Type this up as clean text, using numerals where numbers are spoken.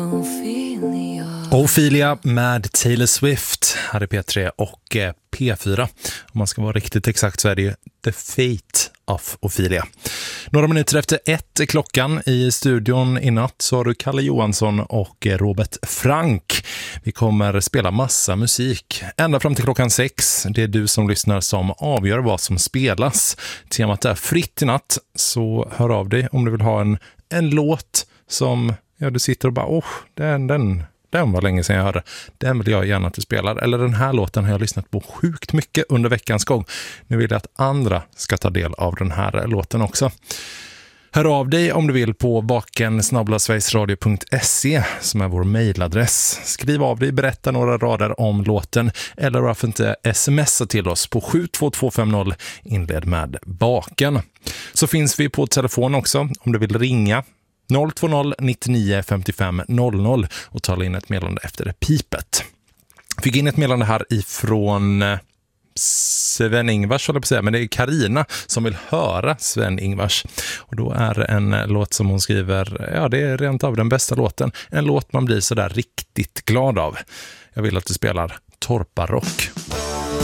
Ophelia med Taylor Swift här i P3 och P4. Om man ska vara riktigt exakt så är det ju The Fate of Ophelia. Några minuter efter 1 är klockan. I studion i natt så har du Kalle Johansson och Robert Frank. Vi kommer spela massa musik ända fram till klockan 6. Det är du som lyssnar som avgör vad som spelas. Temat är fritt i natt, så hör av dig om du vill ha en låt som du sitter och bara den var länge sedan jag hörde. Den vill jag gärna att du spelar. Eller den här låten har jag lyssnat på sjukt mycket under veckans gång. Nu vill jag att andra ska ta del av den här låten också. Hör av dig om du vill på baken@sverigesradio.se som är vår mejladress. Skriv av dig, berätta några rader om låten eller varför inte smsa till oss på 72250 inled med baken. Så finns vi på telefon också om du vill ringa 020 99 55 00 och tala in ett meddelande efter pipet. Fick in ett meddelande här ifrån Sven-Ingvars, håller jag på att säga, men det är Karina som vill höra Sven-Ingvars. Och då är det en låt som hon skriver, ja, det är rent av den bästa låten. En låt man blir så där riktigt glad av. Jag vill att du spelar Torparock.